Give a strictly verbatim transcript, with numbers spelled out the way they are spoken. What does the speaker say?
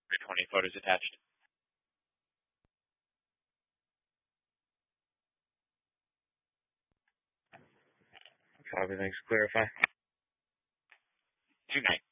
twenty photos attached. Copy, thanks. Clarify. Two nine.